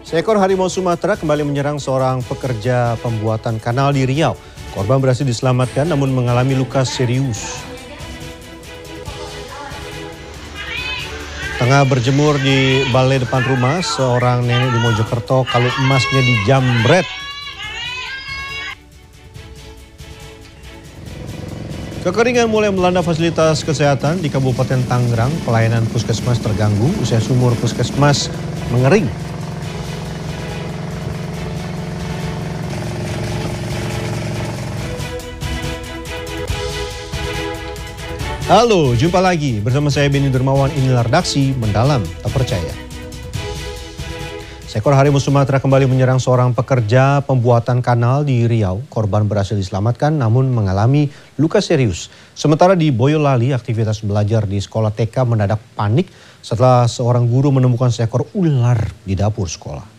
Seekor harimau Sumatera kembali menyerang seorang pekerja pembuatan kanal di Riau. Korban berhasil diselamatkan namun mengalami luka serius. Tengah berjemur di balai depan rumah, seorang nenek di Mojokerto kalung emasnya dijamret. Kekeringan mulai melanda fasilitas kesehatan di Kabupaten Tangerang. Pelayanan puskesmas terganggu usai sumur puskesmas mengering. Halo, jumpa lagi bersama saya Beni Dermawan. Inilah redaksi Mendalam Tak Percaya. Seekor harimau Sumatera kembali menyerang seorang pekerja pembuatan kanal di Riau. Korban berhasil diselamatkan namun mengalami luka serius. Sementara di Boyolali, aktivitas belajar di sekolah TK mendadak panik setelah seorang guru menemukan seekor ular di dapur sekolah.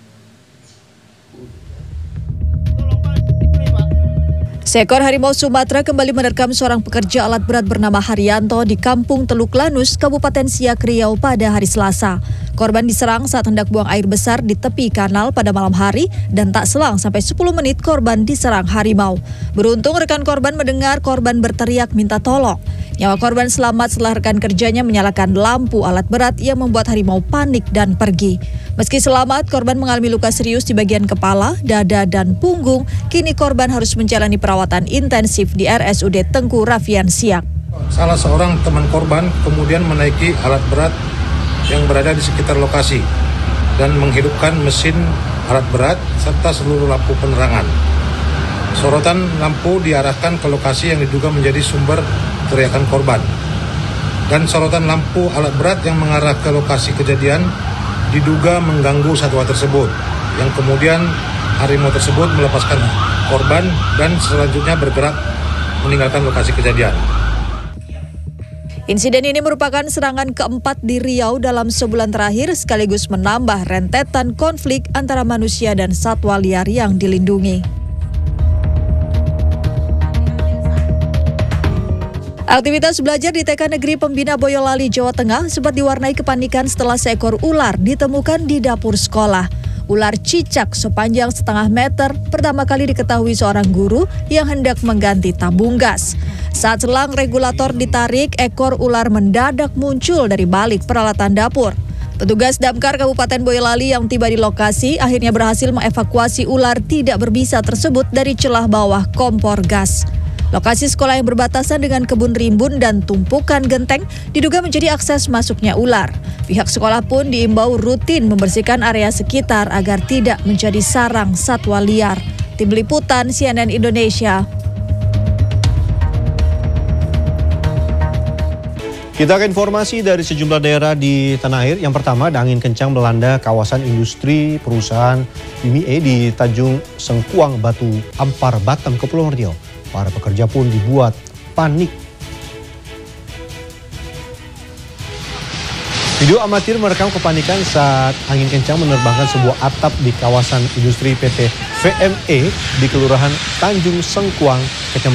Seekor harimau Sumatera kembali menerkam seorang pekerja alat berat bernama Haryanto di Kampung Teluk Lanus, Kabupaten Siak, Riau pada hari Selasa. Korban diserang saat hendak buang air besar di tepi kanal pada malam hari dan tak selang sampai 10 menit korban diserang harimau. Beruntung rekan korban mendengar korban berteriak minta tolong. Nyawa korban selamat setelah rekan kerjanya menyalakan lampu alat berat yang membuat harimau panik dan pergi. Meski selamat, korban mengalami luka serius di bagian kepala, dada, dan punggung. Kini korban harus menjalani perawatan intensif di RSUD Tengku Rafian Siak. Salah seorang teman korban kemudian menaiki alat berat yang berada di sekitar lokasi dan menghidupkan mesin alat berat serta seluruh lampu penerangan. Sorotan lampu diarahkan ke lokasi yang diduga menjadi sumber teriakan korban. Dan sorotan lampu alat berat yang mengarah ke lokasi kejadian diduga mengganggu satwa tersebut, yang kemudian harimau tersebut melepaskan korban dan selanjutnya bergerak meninggalkan lokasi kejadian. Insiden ini merupakan serangan keempat di Riau dalam sebulan terakhir sekaligus menambah rentetan konflik antara manusia dan satwa liar yang dilindungi. Aktivitas belajar di TK Negeri Pembina Boyolali, Jawa Tengah sempat diwarnai kepanikan setelah seekor ular ditemukan di dapur sekolah. Ular cicak sepanjang setengah meter pertama kali diketahui seorang guru yang hendak mengganti tabung gas. Saat selang regulator ditarik, ekor ular mendadak muncul dari balik peralatan dapur. Petugas Damkar Kabupaten Boyolali yang tiba di lokasi akhirnya berhasil mengevakuasi ular tidak berbisa tersebut dari celah bawah kompor gas. Lokasi sekolah yang berbatasan dengan kebun rimbun dan tumpukan genteng diduga menjadi akses masuknya ular. Pihak sekolah pun diimbau rutin membersihkan area sekitar agar tidak menjadi sarang satwa liar. Tim Liputan CNN Indonesia. Kita ke informasi dari sejumlah daerah di tanah air. Yang pertama, ada angin kencang melanda kawasan industri perusahaan IMIE di Tanjung Sengkuang, Batu Ampar, Batam, Kepulauan Riau. Para pekerja pun dibuat panik. Video amatir merekam kepanikan saat angin kencang menerbangkan sebuah atap di kawasan industri PT VME di Kelurahan Tanjung Sengkuang, Kecamatan